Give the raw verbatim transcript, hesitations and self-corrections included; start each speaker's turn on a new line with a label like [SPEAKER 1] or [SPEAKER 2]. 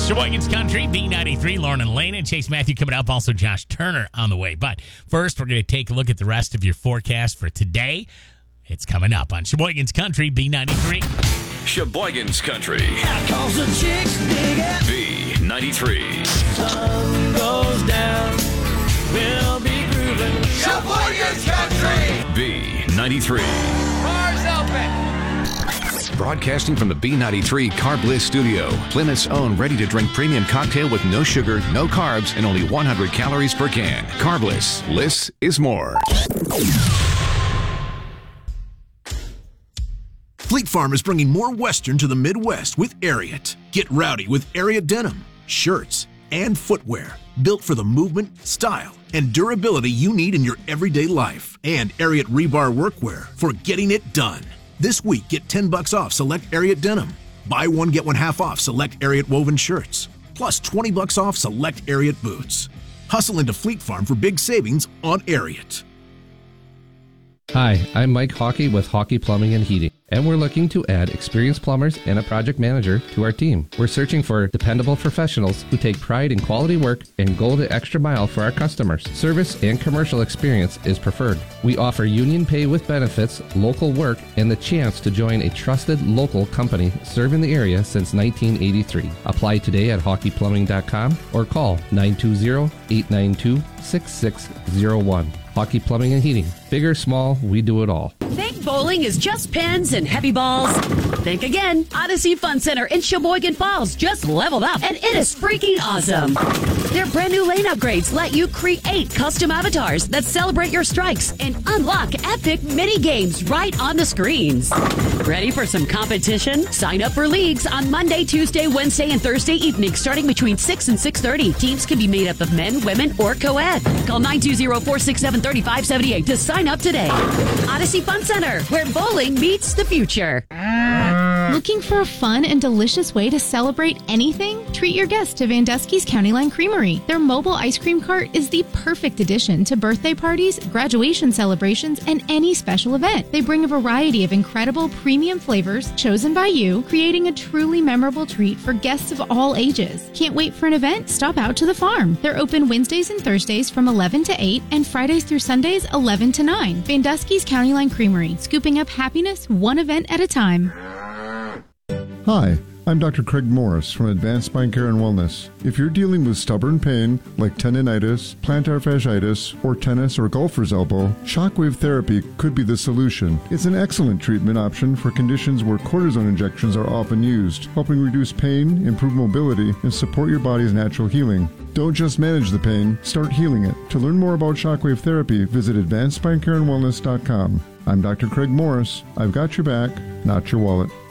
[SPEAKER 1] Sheboygan's Country, B ninety-three, Lauren and Lane, and Chase Matthew coming up. Also, Josh Turner on the way. But first, we're going to take a look at the rest of your forecast for today. It's coming up on Sheboygan's Country, B ninety-three.
[SPEAKER 2] Sheboygan's Country,
[SPEAKER 3] Cause the chicks dig it.
[SPEAKER 2] B ninety-three.
[SPEAKER 3] Sun goes down, we'll be grooving. Sheboygan's Country.
[SPEAKER 2] B ninety-three.
[SPEAKER 3] Bars open.
[SPEAKER 2] Broadcasting from the B ninety-three Carb Bliss studio, Plymouth's own ready-to-drink premium cocktail with no sugar, no carbs, and only one hundred calories per can. Carb Bliss. Bliss is more.
[SPEAKER 4] Fleet Farm is bringing more Western to the Midwest with Ariat. Get rowdy with Ariat denim, shirts, and footwear built for the movement, style, and durability you need in your everyday life. And Ariat rebar workwear for getting it done. This week, get ten bucks off select Ariat denim. Buy one, get one half off select Ariat woven shirts. Plus twenty bucks off select Ariat boots. Hustle into Fleet Farm for big savings on Ariat.
[SPEAKER 5] Hi, I'm Mike Hockey with Hockey Plumbing and Heating, and we're looking to add experienced plumbers and a project manager to our team. We're searching for dependable professionals who take pride in quality work and go the extra mile for our customers. Service and commercial experience is preferred. We offer union pay with benefits, local work, and the chance to join a trusted local company serving the area since nineteen eighty-three. Apply today at hockey plumbing dot com or call nine two zero, eight nine two, six six zero one. Hockey Plumbing and Heating. Big or small, we do it all.
[SPEAKER 6] Think bowling is just pins and heavy balls? Think again. Odyssey Fun Center in Sheboygan Falls just leveled up, and it is freaking awesome. Their brand new lane upgrades let you create custom avatars that celebrate your strikes and unlock epic mini games right on the screens. Ready for some competition? Sign up for leagues on Monday, Tuesday, Wednesday, and Thursday evenings starting between six and six thirty. Teams can be made up of men, women, or co-ed. Call nine two zero, four six seven, three five seven eight to sign up today. Odyssey Fun Center, where bowling meets the future.
[SPEAKER 7] Looking for a fun and delicious way to celebrate anything? Treat your guests to Vandusky's County Line Creamery. Their mobile ice cream cart is the perfect addition to birthday parties, graduation celebrations, and any special event. They bring a variety of incredible premium flavors chosen by you, creating a truly memorable treat for guests of all ages. Can't wait for an event? Stop out to the farm. They're open Wednesdays and Thursdays from eleven to eight and Fridays through Sundays eleven to nine. Vandusky's County Line Creamery, scooping up happiness one event at a time.
[SPEAKER 8] Hi, I'm Doctor Craig Morris from Advanced Spine Care and Wellness. If you're dealing with stubborn pain like tendinitis, plantar fasciitis, or tennis or golfer's elbow, shockwave therapy could be the solution. It's an excellent treatment option for conditions where cortisone injections are often used, helping reduce pain, improve mobility, and support your body's natural healing. Don't just manage the pain, start healing it. To learn more about shockwave therapy, visit advanced spine care and wellness dot com. I'm Doctor Craig Morris. I've got your back, not your wallet.